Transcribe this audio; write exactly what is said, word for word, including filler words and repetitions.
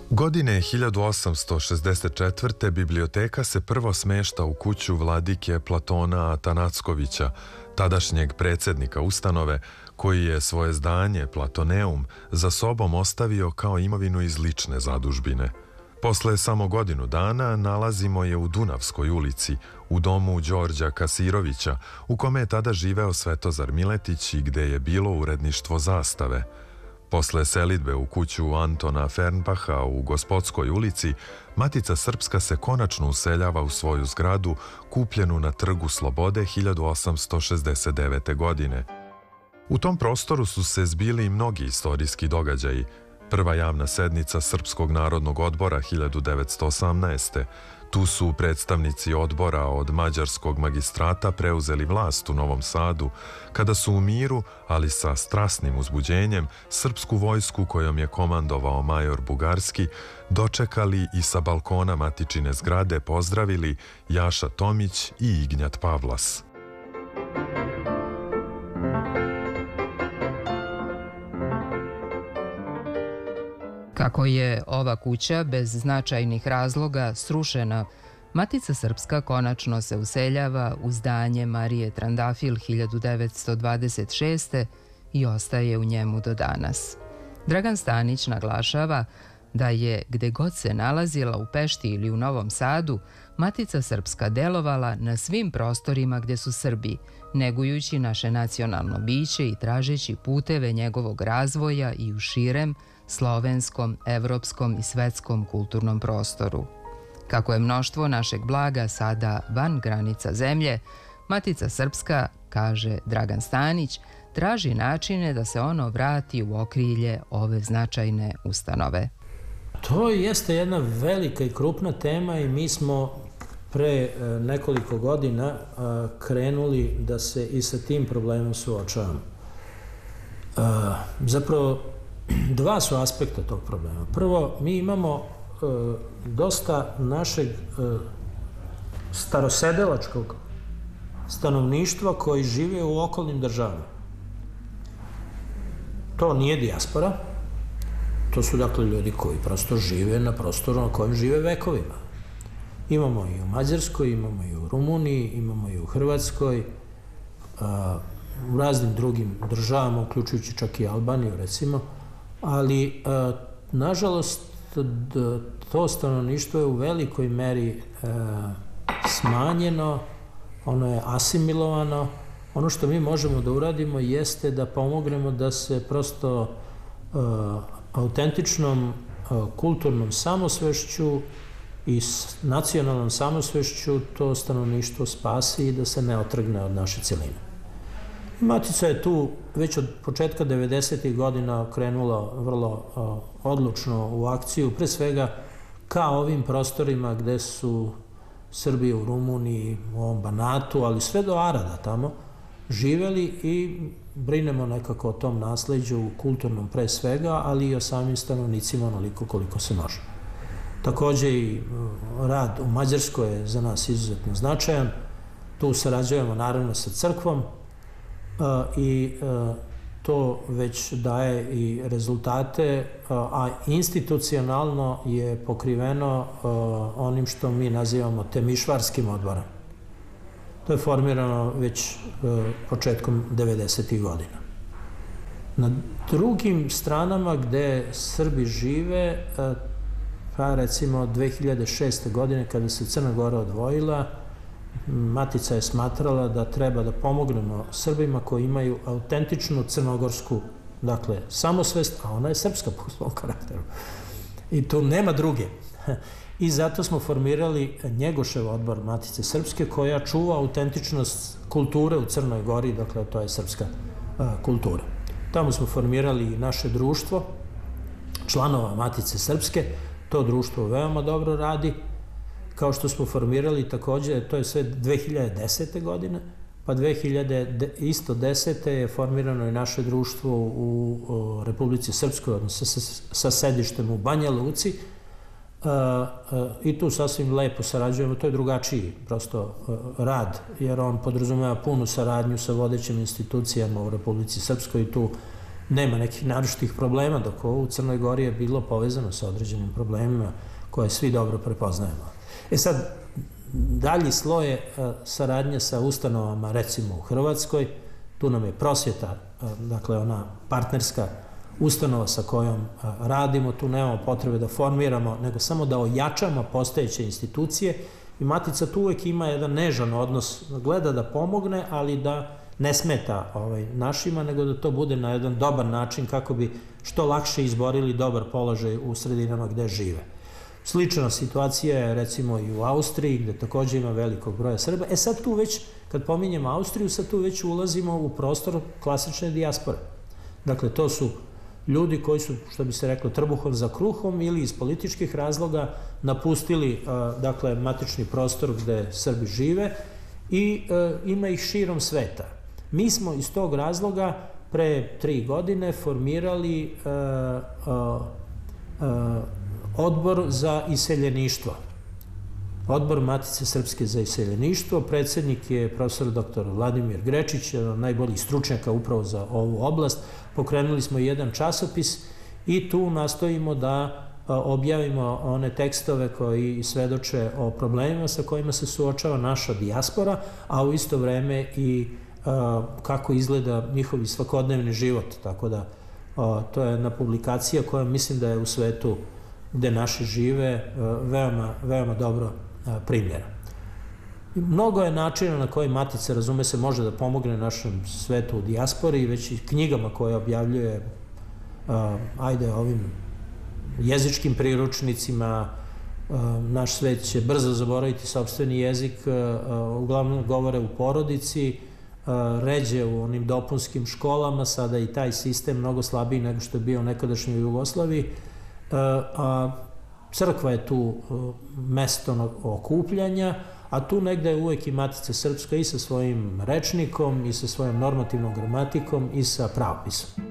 Godine hiljadu osamsto šezdeset četvrte. biblioteka se prvo smešta u kuću vladike Platona Atanackovića, tadašnjeg predsjednika ustanove, koji je svoje zdanje Platoneum za sobom ostavio kao imovinu iz lične zadužbine. Posle samo godinu dana nalazimo je u Dunavskoj ulici, u domu Đorđa Kasirovića, u kome je tada živeo Svetozar Miletić i gde je bilo uredništvo Zastave. Posle selidbe u kuću Antona Fernbaha u Gospodskoj ulici, Matica Srpska se konačno useljava u svoju zgradu, kupljenu na Trgu Slobode hiljadu osamsto šezdeset devete. godine. U tom prostoru su se zbili i mnogi istorijski događaji. Prva javna sednica Srpskog narodnog odbora hiljadu devetsto osamnaeste. Tu su predstavnici odbora od mađarskog magistrata preuzeli vlast u Novom Sadu, kada su u miru, ali sa strasnim uzbuđenjem, srpsku vojsku kojom je komandovao major Bugarski, dočekali i sa balkona matičine zgrade pozdravili Jaša Tomić i Ignjat Pavlas. Kako je ova kuća bez značajnih razloga srušena, Matica Srpska konačno se useljava u zdanje Marije Trandafil hiljadu devetsto dvadeset šeste. i ostaje u njemu do danas. Dragan Stanić naglašava da je, gde god se nalazila u Pešti ili u Novom Sadu, Matica Srpska delovala na svim prostorima gde su Srbi, negujući naše nacionalno biće i tražeći puteve njegovog razvoja i u širem, slovenskom, evropskom i svetskom kulturnom prostoru. Kako je mnoštvo našeg blaga sada van granica zemlje, Matica Srpska, kaže Dragan Stanić, traži načine da se ono vrati u okrilje ove značajne ustanove. To jeste jedna velika i krupna tema i mi smo pre nekoliko godina krenuli da se i sa tim problemom suočavamo. Zapravo, dva su aspekta tog problema. Prvo, mi imamo dosta našeg starosedelačkog stanovništva koji žive u okolnim državama. To nije dijaspora, to su dakle ljudi koji prosto žive na prostoru na kojem žive vekovima. Imamo i u Mađarskoj, imamo i u Rumuniji, imamo i u Hrvatskoj, u raznim drugim državama, uključujući čak i Albaniju recimo, ali nažalost to stanovništvo je u velikoj meri smanjeno, ono je asimilovano. Ono što mi možemo da uradimo jeste da pomognemo da se prosto autentičnom kulturnom samosvešću i nacionalnom samosvešću to stanovništvo spasi i da se ne otrgne od naše celine. Matica je tu već od početka devedesetih godina krenula vrlo odlučno u akciju, pre svega ka ovim prostorima gde su Srbi u Rumuniji, u ovom Banatu, ali sve do Arada tamo, živeli i brinemo nekako o tom nasleđu kulturnom pre svega, ali i o samim stanovnicima onoliko koliko se može. Takođe i rad u Mađarskoj je za nas izuzetno značajan. Tu sarađujemo naravno sa crkvom i to već daje i rezultate, a institucionalno je pokriveno onim što mi nazivamo temišvarskim odborom. To je formirano već početkom devedesetih godina. Na drugim stranama gde Srbi žive, pa recimo dve hiljade šeste. godine kada se Crna Gora odvojila, Matica je smatrala da treba da pomognemo Srbima koji imaju autentičnu crnogorsku, dakle, samosvest, a ona je srpska po svom karakteru. I tu nema druge. I zato smo formirali Njegošev odbor Matice Srpske koja čuva autentičnost kulture u Crnoj Gori, dakle to je srpska kultura. Tamo smo formirali i naše društvo članova Matice Srpske, to društvo veoma dobro radi, kao što smo formirali takođe, to je sve dve hiljade desete. godine, pa dve hiljade desete. je formirano i naše društvo u Republici Srpskoj, odnosno sa sedištem u Banja Luci, i tu sasvim lepo sarađujemo. To je drugačiji prosto rad, jer on podrazumeva punu saradnju sa vodećim institucijama u Republici Srpskoj i tu nema nekih naročitih problema, dok ovo u Crnoj Gori je bilo povezano sa određenim problemima koje svi dobro prepoznajemo. E sad, dalji sloj je saradnja sa ustanovama, recimo u Hrvatskoj, tu nam je prosvjeta, dakle ona partnerska ustanova sa kojom radimo, tu nemamo potrebe da formiramo, nego samo da ojačamo postojeće institucije i Matica tu uvek ima jedan nežan odnos, gleda da pomogne, ali da ne smeta ovaj, našima, nego da to bude na jedan dobar način kako bi što lakše izborili dobar položaj u sredinama gde žive. Slična situacija je recimo i u Austriji, gde takođe ima velikog broja Srba. E sad tu već, kad pominjemo Austriju, sad tu već ulazimo u prostor klasične dijaspore. Dakle, to su ljudi koji su, što bi se reklo, trbuhom za kruhom ili iz političkih razloga napustili, dakle, matični prostor gde Srbi žive i ima ih širom sveta. Mi smo iz tog razloga pre tri godine formirali Odbor za iseljeništvo. Odbor Matice Srpske za iseljeništvo. Predsednik je profesor doktor Vladimir Grečić, jedan od najboljih stručnjaka upravo za ovu oblast. Pokrenuli smo jedan časopis i tu nastojimo da objavimo one tekstove koji svedoče o problemima sa kojima se suočava naša dijaspora, a u isto vreme i kako izgleda njihovi svakodnevni život. Tako da to je jedna publikacija koja mislim da je u svetu gde naši žive veoma, veoma dobro primljena. Mnogo je načina na koji Matica, razume se, može da pomogne našem svetu u dijaspori, već i knjigama koje objavljuje, ajde, ovim jezičkim priručnicima. Naš svet će brzo zaboraviti sopstveni jezik, uglavnom govore u porodici, ređe u onim dopunskim školama, sada i taj sistem mnogo slabiji nego što je bio u nekadašnjoj Jugoslaviji, a crkva je tu mesto okupljanja, a tu negde je uvek i Matica Srpska i sa svojim rečnikom i sa svojom normativnom gramatikom i sa pravopisom.